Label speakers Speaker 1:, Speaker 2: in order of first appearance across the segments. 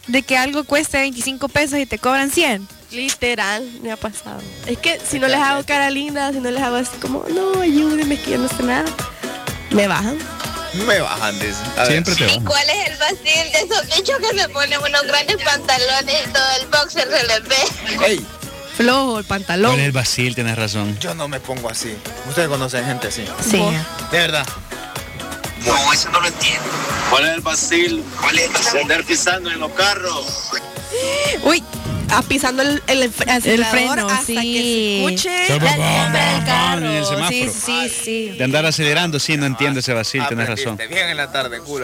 Speaker 1: de que algo cueste 25 pesos y te cobran 100.
Speaker 2: Literal, me ha pasado. Es que si no les hago cara linda, si no les hago así como, no, ayúdenme, que yo no sé nada, me bajan.
Speaker 3: Me bajan, dice.
Speaker 4: Siempre te
Speaker 5: ¿Y
Speaker 4: bajan.
Speaker 5: cuál es el vacil de esos bichos que se ponen unos grandes pantalones y todo el boxer se les ve?
Speaker 3: ¡Ey!
Speaker 2: Flojo el pantalón.
Speaker 4: ¿Cuál es el vacil? Tienes razón.
Speaker 3: Yo no me pongo así. Ustedes conocen gente así.
Speaker 1: Sí.
Speaker 3: De verdad.
Speaker 6: No, eso no lo entiendo. ¿Cuál es el vacil? ¿Cuál es el vacil? De andar pisando en los carros.
Speaker 2: Uy, pisando el
Speaker 1: freno,
Speaker 2: hasta
Speaker 1: sí.
Speaker 2: que se escuche
Speaker 4: Salva,
Speaker 2: la llanta del
Speaker 4: en
Speaker 2: carro.
Speaker 4: el semáforo.
Speaker 1: Sí.
Speaker 4: De andar acelerando, sí, no entiendo ese vacil, tienes razón.
Speaker 3: Bien en la tarde, culo.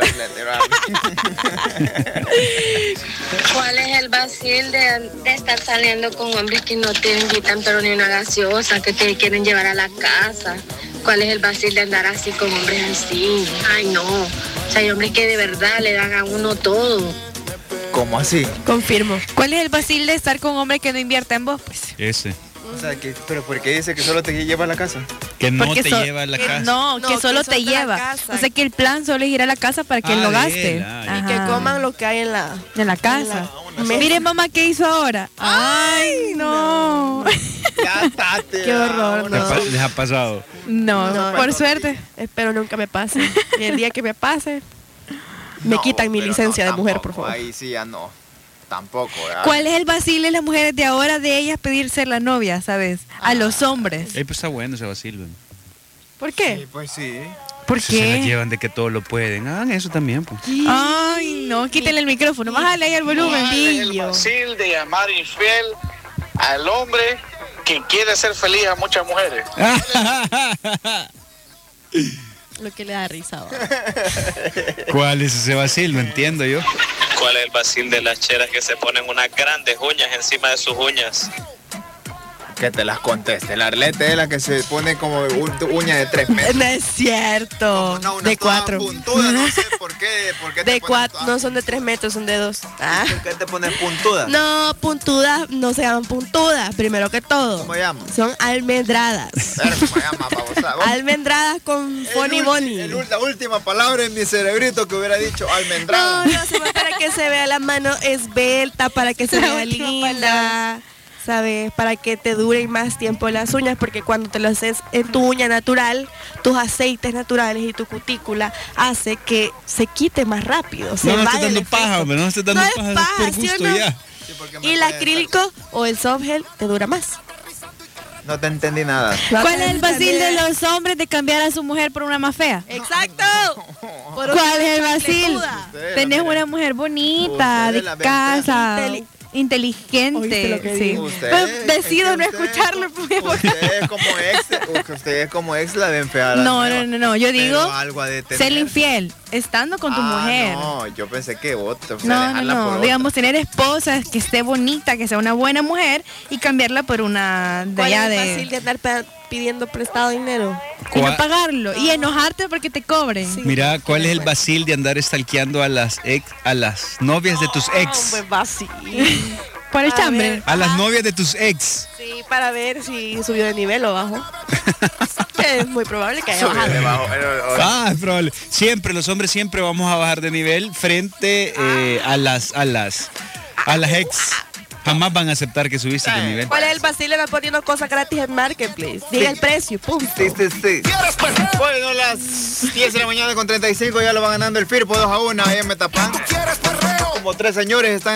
Speaker 5: ¿Cuál es el vacil de estar saliendo con hombres que no te invitan pero ni una gaseosa, que te quieren llevar a la casa? ¿Cuál es el vacil de andar así con hombres así? Ay, no. O sea, hay hombres que de verdad le dan a uno todo.
Speaker 3: ¿Cómo así?
Speaker 2: Confirmo.
Speaker 1: ¿Cuál es el vacil de estar con un hombre que no invierte en vos? Pues
Speaker 4: Ese.
Speaker 3: O sea, ¿pero por qué dice que solo te lleva a la casa?
Speaker 4: Que no
Speaker 1: Porque
Speaker 4: te lleva a la casa.
Speaker 1: No, que
Speaker 2: No,
Speaker 1: solo
Speaker 2: que
Speaker 1: te
Speaker 2: son de la
Speaker 1: lleva.
Speaker 2: casa.
Speaker 1: O sea que el plan solo es ir a la casa para que él lo
Speaker 4: de
Speaker 1: gaste.
Speaker 4: él,
Speaker 2: Y que
Speaker 1: Ajá.
Speaker 2: coman lo que hay en la
Speaker 1: casa.
Speaker 2: mesa.
Speaker 1: Miren mamá qué hizo ahora. Ay, no.
Speaker 3: Ya, tate.
Speaker 2: Qué horror, no.
Speaker 4: ¿Les ha pasado?
Speaker 1: No,
Speaker 2: No,
Speaker 1: por
Speaker 2: no.
Speaker 1: suerte.
Speaker 2: Espero nunca me pase. Y el día que me pase, me quitan mi licencia de mujer, por favor.
Speaker 3: Ahí sí ya no. Tampoco, ¿verdad?
Speaker 1: ¿Cuál es el vacil de las mujeres de ahora de ellas pedir ser la novia, sabes? A los hombres.
Speaker 4: Pues está bueno ese vacil. ¿Ven?
Speaker 2: ¿Por qué?
Speaker 3: Sí, pues sí.
Speaker 1: ¿Por
Speaker 4: Se la
Speaker 1: qué?
Speaker 4: llevan de que todo lo pueden. Hagan eso también, pues.
Speaker 1: Ay, no, quítenle el micrófono. Bájale ahí el volumen.
Speaker 6: El vacil de llamar infiel al hombre que quiere ser feliz a muchas mujeres.
Speaker 2: Lo que le da risa.
Speaker 4: ¿Cuál es ese vacil? No entiendo yo.
Speaker 6: ¿Cuál es el vacil de las cheras que se ponen unas grandes uñas encima de sus uñas?
Speaker 3: Que te las conteste. La Arlete es la que se pone como uña de 3 metros.
Speaker 2: No es cierto.
Speaker 3: No, una
Speaker 2: de
Speaker 3: toda
Speaker 2: 4.
Speaker 3: puntuda, no sé por qué te
Speaker 2: De
Speaker 3: pones
Speaker 2: 4,
Speaker 3: toda-
Speaker 2: no son de 3 metros, son de 2.
Speaker 3: ¿Por qué te pones puntuda?
Speaker 2: No, puntudas no se llaman puntudas, primero que todo.
Speaker 3: ¿Cómo llaman?
Speaker 2: Son almendradas.
Speaker 3: ¿Cómo llama, babosa? Vos-
Speaker 2: Almendradas con Funny Bonnie.
Speaker 3: La última palabra en mi cerebrito que hubiera dicho almendrada.
Speaker 2: No, hacemos para que se vea la mano esbelta, para que se
Speaker 1: La
Speaker 2: vea
Speaker 1: última
Speaker 2: linda, ¿sabes? Para que te duren más tiempo las uñas, porque cuando te lo haces en tu uña natural, tus aceites naturales y tu cutícula hace que se quite más rápido. Se
Speaker 4: No
Speaker 2: vaya
Speaker 4: estés
Speaker 2: el
Speaker 4: dando
Speaker 2: efecto.
Speaker 4: paja, hombre. No estés dando
Speaker 2: No es
Speaker 4: paja.
Speaker 2: paja,
Speaker 4: por
Speaker 2: ¿sí o
Speaker 4: gusto
Speaker 2: no?
Speaker 4: ya.
Speaker 3: Sí, porque me
Speaker 2: Y el
Speaker 3: puede-
Speaker 2: acrílico o el soft gel te dura más.
Speaker 3: No te entendí nada.
Speaker 1: ¿Cuál es el vacil de los hombres de cambiar a su mujer por una más fea?
Speaker 2: exacto. Por
Speaker 1: ¿Cuál
Speaker 2: una
Speaker 1: es el vacil?
Speaker 2: chancletuda.
Speaker 3: Ustedes
Speaker 1: Tenés
Speaker 3: la miren.
Speaker 1: una mujer bonita,
Speaker 3: Ustedes
Speaker 1: de
Speaker 3: la ven
Speaker 1: casa,
Speaker 2: fea. ¿Oíste
Speaker 1: inteligente.
Speaker 2: lo que
Speaker 1: Sí.
Speaker 2: dijo?
Speaker 3: Usted-
Speaker 1: Decido
Speaker 3: es
Speaker 1: no
Speaker 3: que usted-
Speaker 1: escucharlo.
Speaker 3: Ustedes como ex la ven fea. la
Speaker 1: No,
Speaker 3: nueva.
Speaker 1: no. Yo
Speaker 3: Pero
Speaker 1: digo
Speaker 3: algo ha de tener.
Speaker 1: ser infiel, estando con tu mujer.
Speaker 3: No, yo pensé que otra.
Speaker 1: No. Digamos, tener esposa que esté bonita, que sea una buena mujer y cambiarla por una de
Speaker 2: ¿Cuál
Speaker 1: allá
Speaker 2: es el fácil de andar pidiendo prestado dinero?
Speaker 1: y no
Speaker 4: ¿Cuál-
Speaker 1: pagarlo y enojarte porque te cobren.
Speaker 4: Mira, ¿cuál es el vacil de andar stalkeando a las novias de tus ex?
Speaker 2: Un buen vacil.
Speaker 1: Por el
Speaker 2: A
Speaker 1: chambre.
Speaker 2: ver.
Speaker 4: A las novias de tus ex.
Speaker 2: Sí, para ver si subió de nivel o bajó. Es muy probable que haya
Speaker 3: Sube
Speaker 2: bajado.
Speaker 3: debajo,
Speaker 4: Ah, es probable. Siempre, los hombres siempre vamos a bajar de nivel frente a las ex. Jamás van a aceptar que subiste de nivel.
Speaker 2: ¿Cuál es el vacil de andar poniendo cosas gratis en Marketplace? Diga el precio, punto.
Speaker 3: Sí. Bueno, las 10 de la mañana con 35 ya lo va ganando el Firpo 2-1 ahí en Metapán. Como 3 señores están